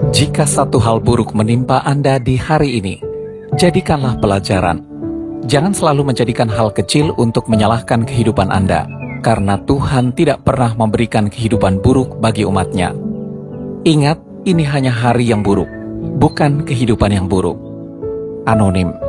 Jika satu hal buruk menimpa Anda di hari ini, jadikanlah pelajaran. Jangan selalu menjadikan hal kecil untuk menyalahkan kehidupan Anda, karena Tuhan tidak pernah memberikan kehidupan buruk bagi umat-Nya. Ingat, ini hanya hari yang buruk, bukan kehidupan yang buruk. Anonim.